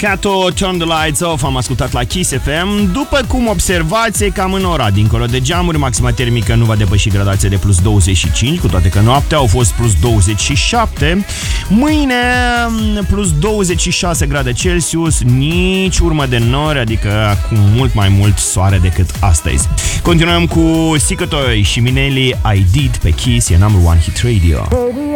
Cato, Turn the Lights Off, am ascultat la Kiss FM. După cum observați, e cam înorat dincolo de geamuri. Maxima termică nu va depăși gradația de plus 25, cu toate că noaptea au fost plus 27. Mâine plus 26 grade Celsius, nici urmă de nori, adică cu mult mai mult soare decât astăzi. Continuăm cu Sicătoi și Minelli, I Did pe Kiss, e number one hit radio.